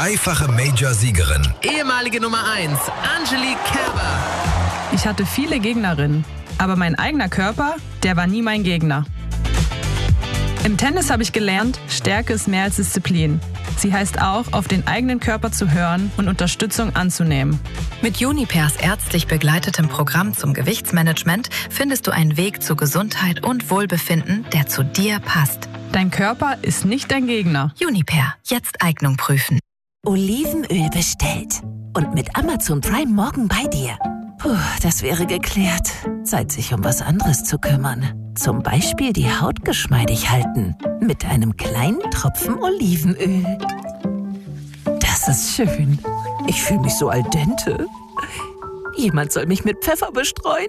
Dreifache Major-Siegerin. Ehemalige Nummer 1, Angelique Kerber. Ich hatte viele Gegnerinnen, aber mein eigener Körper, der war nie mein Gegner. Im Tennis habe ich gelernt, Stärke ist mehr als Disziplin. Sie heißt auch, auf den eigenen Körper zu hören und Unterstützung anzunehmen. Mit Junipers ärztlich begleitetem Programm zum Gewichtsmanagement findest du einen Weg zu Gesundheit und Wohlbefinden, der zu dir passt. Dein Körper ist nicht dein Gegner. Juniper, jetzt Eignung prüfen. Olivenöl bestellt. Und mit Amazon Prime morgen bei dir. Puh, das wäre geklärt. Zeit, sich um was anderes zu kümmern. Zum Beispiel die Haut geschmeidig halten. Mit einem kleinen Tropfen Olivenöl. Das ist schön. Ich fühle mich so al dente. Jemand soll mich mit Pfeffer bestreuen.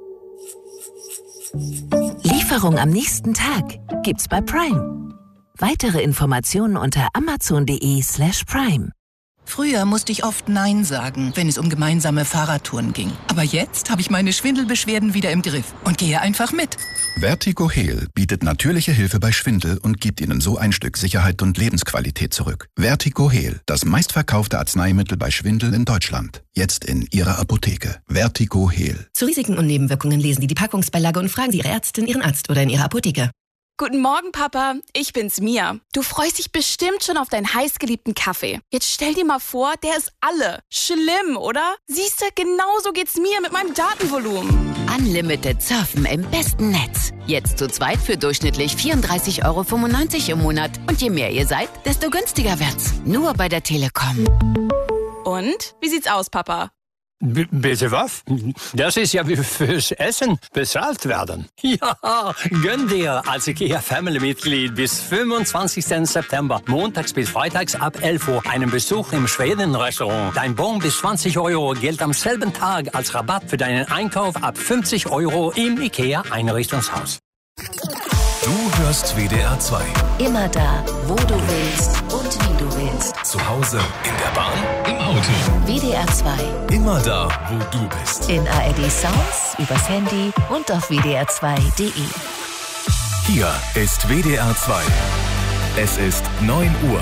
Lieferung am nächsten Tag gibt's bei Prime. Weitere Informationen unter amazon.de/prime. Früher musste ich oft Nein sagen, wenn es um gemeinsame Fahrradtouren ging. Aber jetzt habe ich meine Schwindelbeschwerden wieder im Griff und gehe einfach mit. Vertigo Heal bietet natürliche Hilfe bei Schwindel und gibt Ihnen so ein Stück Sicherheit und Lebensqualität zurück. Vertigo Heal, das meistverkaufte Arzneimittel bei Schwindel in Deutschland. Jetzt in Ihrer Apotheke. Vertigo Heal. Zu Risiken und Nebenwirkungen lesen Sie die Packungsbeilage und fragen Sie Ihre Ärztin, Ihren Arzt oder in Ihrer Apotheke. Guten Morgen, Papa. Ich bin's, Mia. Du freust dich bestimmt schon auf deinen heißgeliebten Kaffee. Jetzt stell dir mal vor, der ist alle. Schlimm, oder? Siehst du, genauso geht's mir mit meinem Datenvolumen. Unlimited Surfen im besten Netz. Jetzt zu zweit für durchschnittlich 34,95 € im Monat. Und je mehr ihr seid, desto günstiger wird's. Nur bei der Telekom. Und? Wie sieht's aus, Papa? Bitte was? Das ist ja wie fürs Essen bezahlt werden. Ja, gönn dir als IKEA-Family-Mitglied bis 25. September, montags bis freitags ab 11 Uhr, einen Besuch im Schweden-Restaurant. Dein Bon bis 20 € gilt am selben Tag als Rabatt für deinen Einkauf ab 50 € im IKEA-Einrichtungshaus. Du hörst WDR 2. Immer da, wo du willst und wie du willst. Zu Hause, in der Bahn, im Auto. WDR 2. Immer da, wo du bist. In ARD Sounds, übers Handy und auf wdr2.de. Hier ist WDR 2. Es ist 9 Uhr.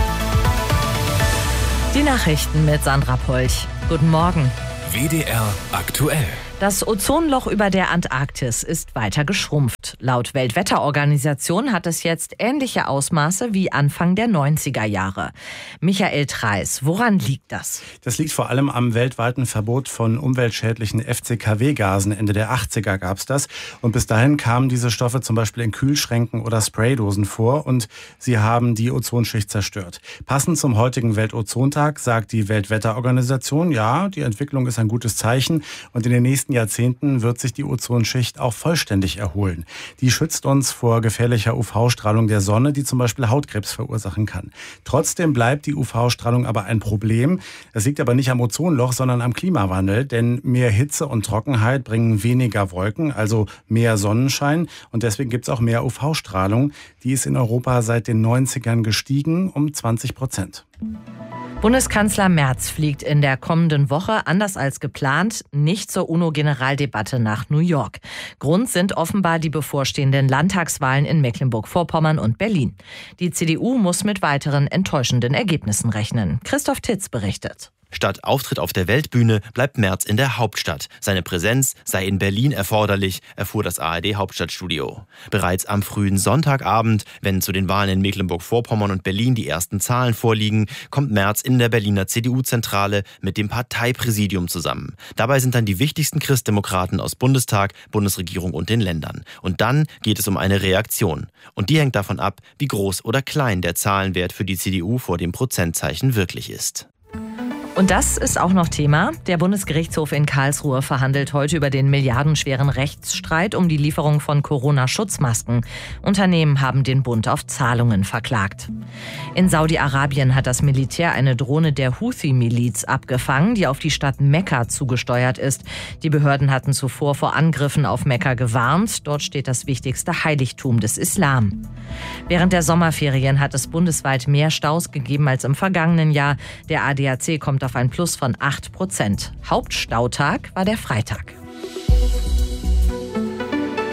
Die Nachrichten mit Sandra Polch. Guten Morgen. WDR aktuell. Das Ozonloch über der Antarktis ist weiter geschrumpft. Laut Weltwetterorganisation hat es jetzt ähnliche Ausmaße wie Anfang der 90er Jahre. Michael Treis, woran liegt das? Das liegt vor allem am weltweiten Verbot von umweltschädlichen FCKW-Gasen. Ende der 80er gab es das. Und bis dahin kamen diese Stoffe zum Beispiel in Kühlschränken oder Spraydosen vor und sie haben die Ozonschicht zerstört. Passend zum heutigen Weltozontag sagt die Weltwetterorganisation, ja, die Entwicklung ist ein gutes Zeichen und in den nächsten Jahrzehnten wird sich die Ozonschicht auch vollständig erholen. Die schützt uns vor gefährlicher UV-Strahlung der Sonne, die zum Beispiel Hautkrebs verursachen kann. Trotzdem bleibt die UV-Strahlung aber ein Problem. Es liegt aber nicht am Ozonloch, sondern am Klimawandel, denn mehr Hitze und Trockenheit bringen weniger Wolken, also mehr Sonnenschein und deswegen gibt es auch mehr UV-Strahlung. Die ist in Europa seit den 90ern gestiegen um 20%. Bundeskanzler Merz fliegt in der kommenden Woche, anders als geplant, nicht zur UNO-Generaldebatte nach New York. Grund sind offenbar die bevorstehenden Landtagswahlen in Mecklenburg-Vorpommern und Berlin. Die CDU muss mit weiteren enttäuschenden Ergebnissen rechnen. Christoph Titz berichtet. Statt Auftritt auf der Weltbühne bleibt Merz in der Hauptstadt. Seine Präsenz sei in Berlin erforderlich, erfuhr das ARD-Hauptstadtstudio. Bereits am frühen Sonntagabend, wenn zu den Wahlen in Mecklenburg-Vorpommern und Berlin die ersten Zahlen vorliegen, kommt Merz in der Berliner CDU-Zentrale mit dem Parteipräsidium zusammen. Dabei sind dann die wichtigsten Christdemokraten aus Bundestag, Bundesregierung und den Ländern. Und dann geht es um eine Reaktion. Und die hängt davon ab, wie groß oder klein der Zahlenwert für die CDU vor dem Prozentzeichen wirklich ist. Und das ist auch noch Thema. Der Bundesgerichtshof in Karlsruhe verhandelt heute über den milliardenschweren Rechtsstreit um die Lieferung von Corona-Schutzmasken. Unternehmen haben den Bund auf Zahlungen verklagt. In Saudi-Arabien hat das Militär eine Drohne der Houthi-Miliz abgefangen, die auf die Stadt Mekka zugesteuert ist. Die Behörden hatten zuvor vor Angriffen auf Mekka gewarnt. Dort steht das wichtigste Heiligtum des Islam. Während der Sommerferien hat es bundesweit mehr Staus gegeben als im vergangenen Jahr. Der ADAC kommt auf ein Plus von 8%. Hauptstautag war der Freitag.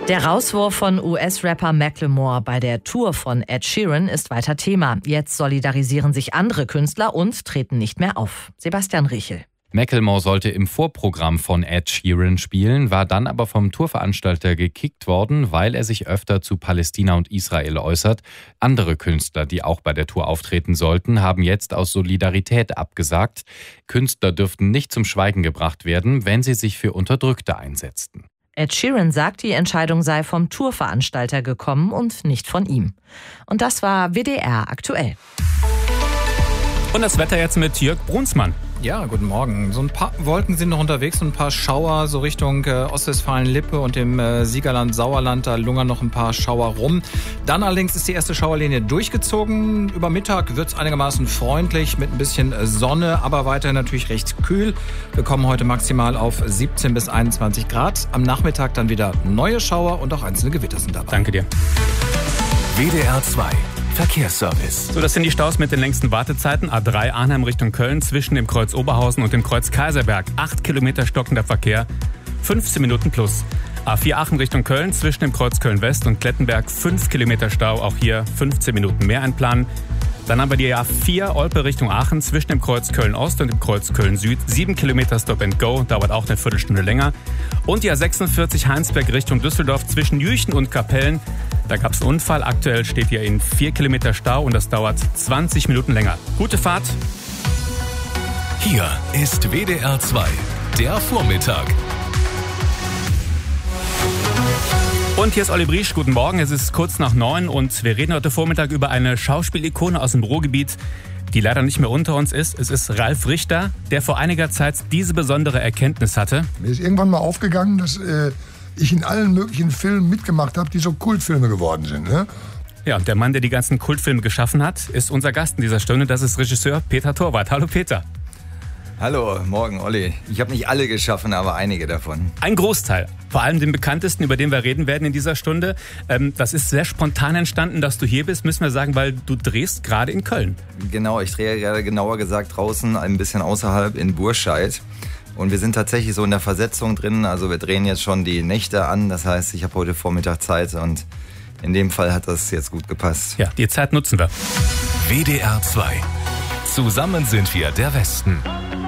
Der Rauswurf von US-Rapper Macklemore bei der Tour von Ed Sheeran ist weiter Thema. Jetzt solidarisieren sich andere Künstler und treten nicht mehr auf. Sebastian Riechel. Macklemore sollte im Vorprogramm von Ed Sheeran spielen, war dann aber vom Tourveranstalter gekickt worden, weil er sich öfter zu Palästina und Israel äußert. Andere Künstler, die auch bei der Tour auftreten sollten, haben jetzt aus Solidarität abgesagt. Künstler dürften nicht zum Schweigen gebracht werden, wenn sie sich für Unterdrückte einsetzten. Ed Sheeran sagt, die Entscheidung sei vom Tourveranstalter gekommen und nicht von ihm. Und das war WDR aktuell. Und das Wetter jetzt mit Jörg Brunsmann. Ja, guten Morgen. So ein paar Wolken sind noch unterwegs und ein paar Schauer so Richtung Ostwestfalen-Lippe und dem Siegerland, Sauerland. Da lungern noch ein paar Schauer rum. Dann allerdings ist die erste Schauerlinie durchgezogen. Über Mittag wird es einigermaßen freundlich mit ein bisschen Sonne, aber weiterhin natürlich recht kühl. Wir kommen heute maximal auf 17 bis 21 Grad. Am Nachmittag dann wieder neue Schauer und auch einzelne Gewitter sind dabei. Danke dir. WDR 2 Verkehrsservice. So, das sind die Staus mit den längsten Wartezeiten. A3 Arnhem Richtung Köln zwischen dem Kreuz Oberhausen und dem Kreuz Kaiserberg. 8 Kilometer stockender Verkehr, 15 Minuten plus. A4 Aachen Richtung Köln zwischen dem Kreuz Köln West und Klettenberg 5 Kilometer Stau. Auch hier 15 Minuten mehr einplanen. Dann haben wir die A4 Olpe Richtung Aachen zwischen dem Kreuz Köln Ost und dem Kreuz Köln Süd. 7 Kilometer Stop and Go, dauert auch eine Viertelstunde länger. Und die A46 Heinsberg Richtung Düsseldorf zwischen Jüchen und Kapellen. Da gab es einen Unfall. Aktuell steht hier in 4 Kilometer Stau und das dauert 20 Minuten länger. Gute Fahrt. Hier ist WDR 2, der Vormittag. Und hier ist Olli Briesch, guten Morgen, es ist kurz nach 9 und wir reden heute Vormittag über eine Schauspielikone aus dem Ruhrgebiet, die leider nicht mehr unter uns ist. Es ist Ralf Richter, der vor einiger Zeit diese besondere Erkenntnis hatte. Mir ist irgendwann mal aufgegangen, dass ich in allen möglichen Filmen mitgemacht habe, die so Kultfilme geworden sind. Ne? Ja, und der Mann, der die ganzen Kultfilme geschaffen hat, ist unser Gast in dieser Stunde. Das ist Regisseur Peter Torwart. Hallo Peter. Hallo, morgen Olli. Ich habe nicht alle geschaffen, aber einige davon. Ein Großteil. Vor allem den bekanntesten, über den wir reden werden in dieser Stunde. Das ist sehr spontan entstanden, dass du hier bist, müssen wir sagen, weil du drehst gerade in Köln. Genau, ich drehe gerade genauer gesagt draußen, ein bisschen außerhalb in Burscheid. Und wir sind tatsächlich so in der Versetzung drin. Also wir drehen jetzt schon die Nächte an. Das heißt, ich habe heute Vormittag Zeit und in dem Fall hat das jetzt gut gepasst. Ja, die Zeit nutzen wir. WDR 2. Zusammen sind wir der Westen.